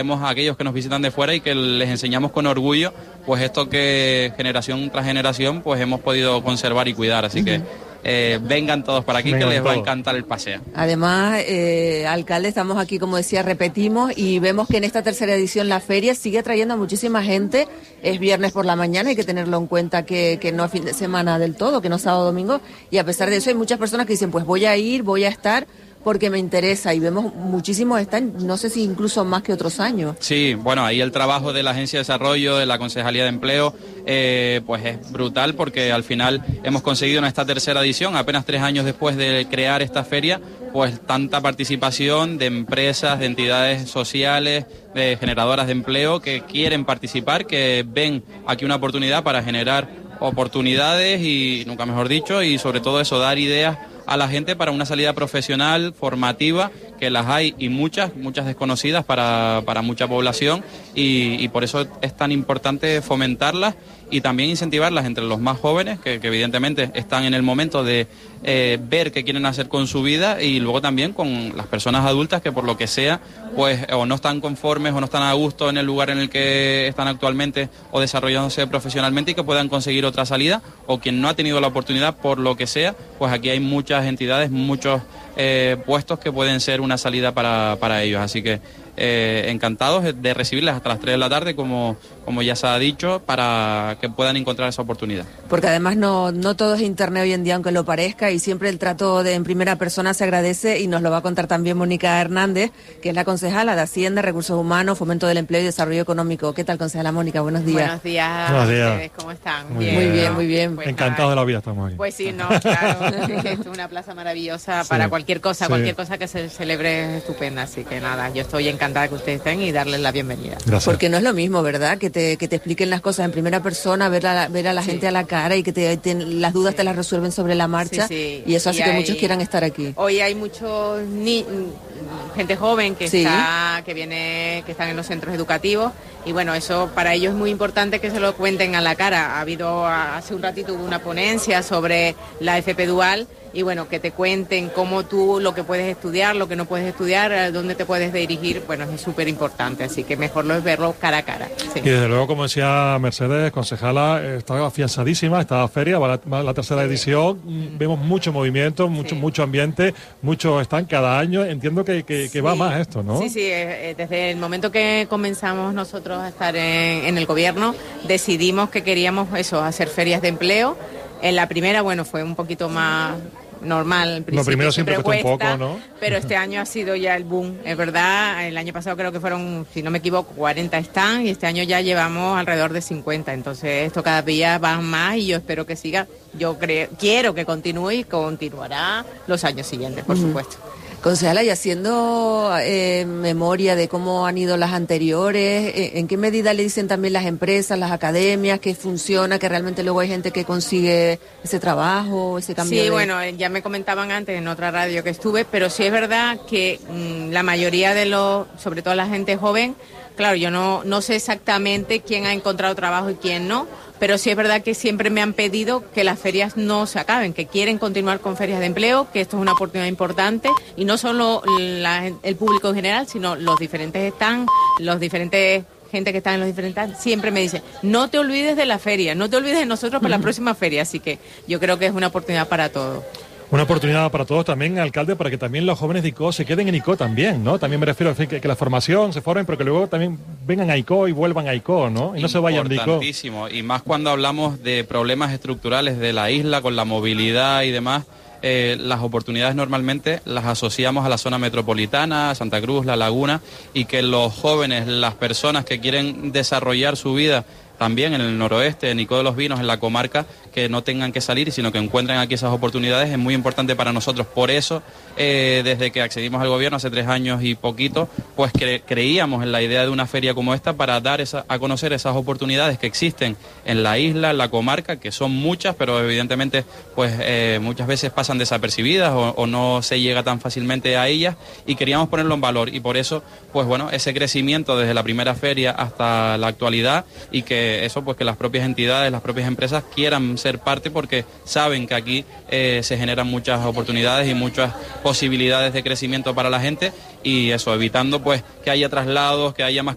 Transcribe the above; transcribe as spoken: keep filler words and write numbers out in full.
a aquellos que nos visitan de fuera y que les enseñamos con orgullo pues esto que generación tras generación pues hemos podido conservar y cuidar, así que eh, vengan todos para aquí, vengan que les va a encantar el paseo. Además, eh, alcalde, estamos aquí, como decía, repetimos y vemos que en esta tercera edición la feria sigue atrayendo a muchísima gente. Es viernes por la mañana, hay que tenerlo en cuenta que, que no es fin de semana del todo, que no es sábado domingo, y a pesar de eso hay muchas personas que dicen pues voy a ir, voy a estar porque me interesa, y vemos muchísimos están, no sé si incluso más que otros años. Sí, bueno, ahí el trabajo de la Agencia de Desarrollo, de la Concejalía de Empleo, eh, pues es brutal, porque al final hemos conseguido en esta tercera edición, apenas tres años después de crear esta feria, pues tanta participación de empresas, de entidades sociales, de generadoras de empleo que quieren participar, que ven aquí una oportunidad para generar oportunidades y, nunca mejor dicho, y sobre todo eso, dar ideas a la gente para una salida profesional, formativa, que las hay y muchas, muchas desconocidas para, para mucha población, y, y por eso es tan importante fomentarlas y también incentivarlas entre los más jóvenes, que, que evidentemente están en el momento de eh, ver qué quieren hacer con su vida, y luego también con las personas adultas que por lo que sea, pues o no están conformes o no están a gusto en el lugar en el que están actualmente o desarrollándose profesionalmente y que puedan conseguir otra salida, o quien no ha tenido la oportunidad por lo que sea, pues aquí hay muchas entidades, muchos eh, puestos que pueden ser una salida para, para ellos, así que Eh, encantados de recibirles hasta las tres de la tarde, como, como ya se ha dicho, para que puedan encontrar esa oportunidad. Porque además no, no todo es internet hoy en día, aunque lo parezca, y siempre el trato de en primera persona se agradece, y nos lo va a contar también Mónica Hernández, que es la concejala de Hacienda, Recursos Humanos, Fomento del Empleo y Desarrollo Económico. ¿Qué tal, concejala Mónica? Buenos días. Buenos días. Buenos días. ¿Ustedes cómo están? Muy bien, muy bien. Muy bien. Pues encantados de la vida estamos aquí. Pues sí, no, claro, es una plaza maravillosa sí, para cualquier cosa, sí. cualquier cosa que se celebre es estupenda, así que nada, yo estoy encantada que ustedes estén y darles la bienvenida. Gracias. Porque no es lo mismo, ¿verdad? Que te, que te expliquen las cosas en primera persona, ver a la, ver a la sí. gente a la cara, y que te, te, las dudas sí. te las resuelven sobre la marcha, sí, sí. y eso hace y que hay, muchos quieran estar aquí. Hoy hay muchos ni gente joven que sí. está que viene que están en los centros educativos, y bueno, eso para ellos es muy importante que se lo cuenten a la cara. Ha habido hace un ratito hubo una ponencia sobre la F P dual, y bueno, que te cuenten cómo tú, lo que puedes estudiar, lo que no puedes estudiar, dónde te puedes dirigir, bueno, es súper importante, así que mejor lo es verlo cara a cara. Sí. Y desde luego, como decía Mercedes, concejala, está afianzadísima esta feria, va la, va la tercera sí. edición, vemos mucho movimiento, mucho, sí. mucho ambiente, muchos están cada año, entiendo que, que, que sí. va más esto, ¿no? Sí, sí, eh, desde el momento que comenzamos nosotros a estar en, en el gobierno, decidimos que queríamos eso, hacer ferias de empleo. En la primera, bueno, fue un poquito más normal. Lo primero siempre, siempre cuesta un poco, ¿no? Pero este año ha sido ya el boom, es verdad. El año pasado creo que fueron, si no me equivoco, cuarenta stands, y este año ya llevamos alrededor de cincuenta. Entonces esto cada día va más, y yo espero que siga. Yo creo, quiero que continúe, y continuará los años siguientes, por mm. supuesto. Concejala, y haciendo eh, memoria de cómo han ido las anteriores, eh, ¿en qué medida le dicen también las empresas, las academias, que funciona, que realmente luego hay gente que consigue ese trabajo, ese cambio? Sí, de... bueno, ya me comentaban antes en otra radio que estuve, pero sí es verdad que mmm, la mayoría de los, sobre todo la gente joven, claro, yo no, no sé exactamente quién ha encontrado trabajo y quién no, pero sí es verdad que siempre me han pedido que las ferias no se acaben, que quieren continuar con ferias de empleo, que esto es una oportunidad importante, y no solo la, el público en general, sino los diferentes stands, los diferentes gente que está en los diferentes stands, siempre me dice, no te olvides de la feria, no te olvides de nosotros para la próxima feria, así que yo creo que es una oportunidad para todos. Una oportunidad para todos también, alcalde, para que también los jóvenes de I C O se queden en I C O también, ¿no? También me refiero a que, que la formación se formen, pero que luego también vengan a I C O y vuelvan a I C O, ¿no? Y no se vayan de I C O. Importantísimo, y más cuando hablamos de problemas estructurales de la isla, con la movilidad y demás. Eh, las oportunidades normalmente las asociamos a la zona metropolitana, Santa Cruz, La Laguna, y que los jóvenes, las personas que quieren desarrollar su vida también en el noroeste, en Icó de los Vinos, en la comarca, que no tengan que salir, sino que encuentren aquí esas oportunidades, es muy importante para nosotros. Por eso, eh, desde que accedimos al gobierno hace tres años y poquito, pues cre creíamos en la idea de una feria como esta para dar esa, a conocer esas oportunidades que existen en la isla, en la comarca, que son muchas, pero evidentemente pues eh, muchas veces pasan desapercibidas o, o no se llega tan fácilmente a ellas, y queríamos ponerlo en valor, y por eso, pues bueno, ese crecimiento desde la primera feria hasta la actualidad, y que eso, pues que las propias entidades, las propias empresas quieran ser parte, porque saben que aquí eh, se generan muchas oportunidades y muchas posibilidades de crecimiento para la gente, y eso, evitando pues que haya traslados, que haya más